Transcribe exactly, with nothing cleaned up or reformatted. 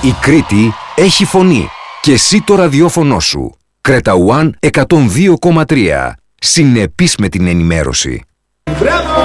Η Κρήτη έχει φωνή και εσύ το ραδιόφωνο σου. Κρέτα One εκατόν δύο κόμμα τρία. Συνεπής με την ενημέρωση. Μπράβο!